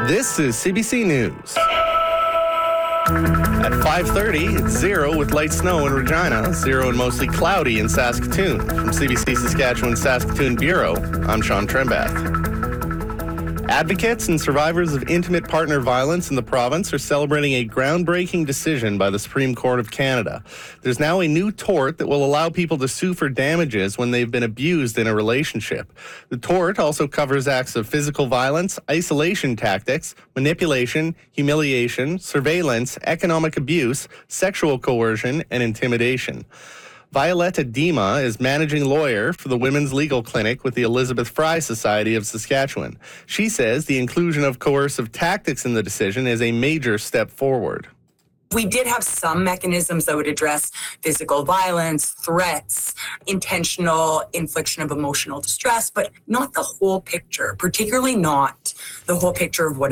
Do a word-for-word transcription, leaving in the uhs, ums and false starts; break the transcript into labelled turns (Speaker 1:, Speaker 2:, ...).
Speaker 1: This is C B C News. At five thirty, it's zero with light snow in Regina, zero and mostly cloudy in Saskatoon. From C B C Saskatchewan Saskatoon Bureau, I'm Sean Trembath. Advocates and survivors of intimate partner violence in the province are celebrating a groundbreaking decision by the Supreme Court of Canada. There's now a new tort that will allow people to sue for damages when they've been abused in a relationship. The tort also covers acts of physical violence, isolation tactics, manipulation, humiliation, surveillance, economic abuse, sexual coercion, and intimidation. Violetta Dima is managing lawyer for the Women's Legal Clinic with the Elizabeth Fry Society of Saskatchewan. She says the inclusion of coercive tactics in the decision is a major step forward.
Speaker 2: We did have some mechanisms that would address physical violence, threats, intentional infliction of emotional distress, but not the whole picture, particularly not the whole picture of what